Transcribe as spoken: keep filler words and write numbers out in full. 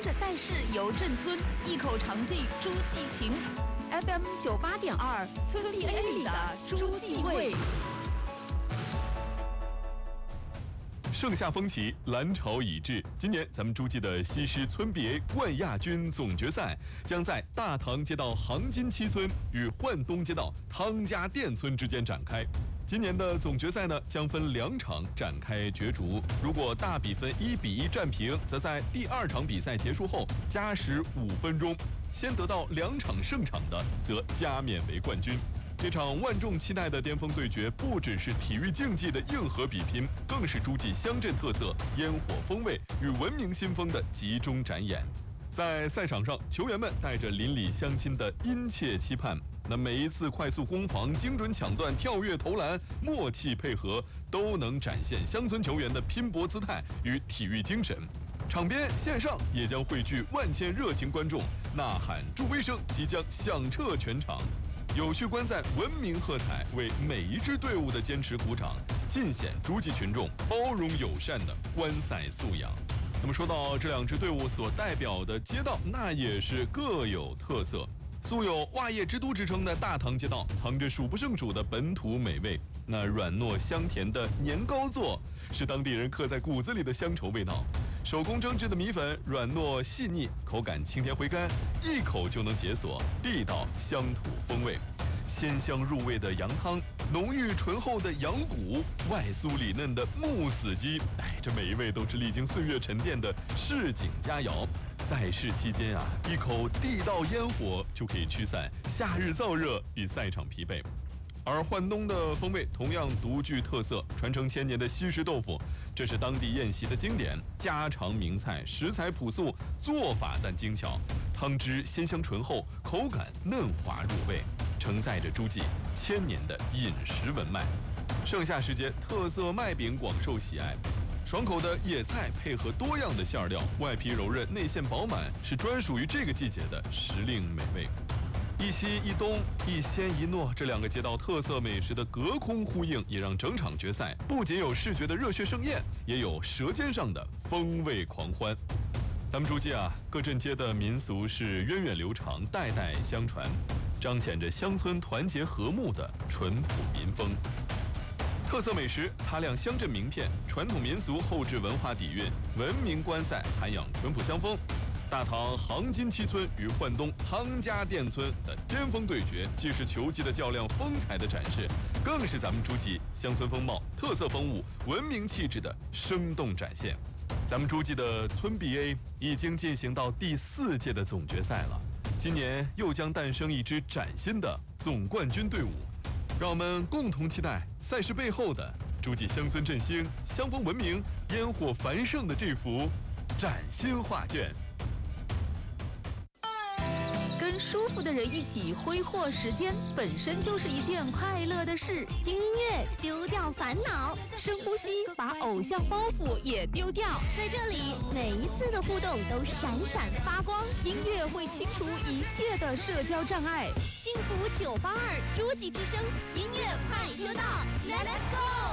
着赛事游镇村，一口尝尽诸暨情。F M 九八点二，村 B A 里的诸暨味。 盛夏风起，蓝潮已至。今年咱们诸暨的西施村 B A 冠亚军总决赛将在大塘街道杭金七村与浣东街道汤家店村之间展开。今年的总决赛呢，将分两场展开角逐。如果大比分一比一战平，则在第二场比赛结束后加时五分钟，先得到两场胜场的，则加冕为冠军。这场万众期待的巅峰对决，不只是体育竞技的硬核比拼，更是诸暨乡镇特色、烟火风味与文明新风的集中展演。在赛场上，球员们带着邻里乡亲的殷切期盼，那每一次快速攻防、精准抢断、跳跃投篮、默契配合，都能展现乡村球员的拼搏姿态与体育精神。场边线上也将汇聚万千热情观众，呐喊助威声即将响彻全场。有序观赛，文明喝彩，为每一支队伍的坚持鼓掌，尽显诸暨群众包容友善的观赛素养。那么说到这两支队伍所代表的街道，那也是各有特色。素有袜业之都之称的大塘街道，藏着数不胜数的本土美味。那软糯香甜的年糕做，是当地人刻在骨子里的乡愁味道。手工蒸制的米粉软糯细腻，口感清甜回甘，一口就能解锁地道乡土风味。鲜香入味的羊汤，浓郁醇厚的羊骨，外酥里嫩的木子鸡，哎，这每一味都是历经岁月沉淀的市井佳肴。赛事期间啊，一口地道烟火就可以驱散夏日燥热与赛场疲惫。而浣东的风味同样独具特色，传承千年的西施豆腐，这是当地宴席的经典家常名菜，食材朴素，做法但精巧，汤汁鲜香醇厚，口感嫩滑入味，承载着诸暨千年的饮食文脉。盛夏时节，特色麦饼广受喜爱，爽口的野菜配合多样的馅料，外皮柔韧，内馅饱满，是专属于这个季节的时令美味。一西一东，一鲜一糯，这两个街道特色美食的隔空呼应，也让整场决赛不仅有视觉的热血盛宴，也有舌尖上的风味狂欢。咱们诸暨啊，各镇街的民俗是源远流长，代代相传，彰显着乡村团结和睦的淳朴民风。特色美食擦亮乡镇名片，传统民俗后置文化底蕴，文明观赛涵养淳朴乡风。大塘杭金七村与浣东汤家店村的巅峰对决，既是球技的较量、风采的展示，更是咱们诸暨乡村风貌、特色风物、文明气质的生动展现。咱们诸暨的村 B A 已经进行到第四届的总决赛了，今年又将诞生一支崭新的总冠军队伍，让我们共同期待赛事背后的诸暨乡村振兴、乡风文明、烟火繁盛的这幅崭新画卷。 跟舒服的人一起挥霍时间，本身就是一件快乐的事。 听音乐，丢掉烦恼， 深呼吸，把偶像包袱也丢掉。 在这里，每一次的互动都闪闪发光。 音乐会清除一切的社交障碍。 幸福九八二，诸暨之声，音乐快车道 ，Let's go！